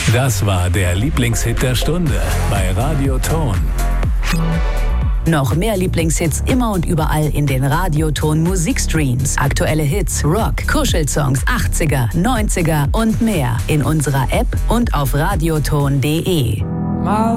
Das war der Lieblingshit der Stunde bei Radio Ton. Noch mehr Lieblingshits immer und überall in den Radio-Ton Musikstreams. Aktuelle Hits, Rock, Kuschelsongs, 80er, 90er und mehr in unserer App und auf radioton.de.